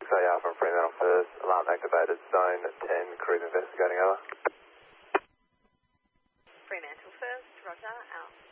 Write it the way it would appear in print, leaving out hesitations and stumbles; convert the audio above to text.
XAR from Fremantle First, alarm activated, zone 10, cruise investigating, over. Fremantle First, Roger, out.